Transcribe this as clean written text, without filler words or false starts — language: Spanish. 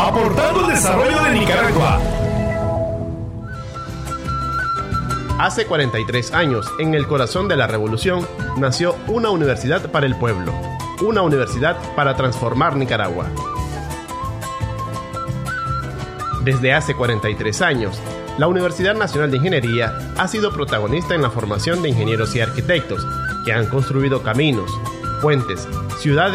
aportando al desarrollo de Nicaragua. Hace 43 años, en el corazón de la revolución, nació una universidad para el pueblo, una universidad para transformar Nicaragua. Desde hace 43 años, la Universidad Nacional de Ingeniería ha sido protagonista en la formación de ingenieros y arquitectos que han construido caminos, puentes, ciudades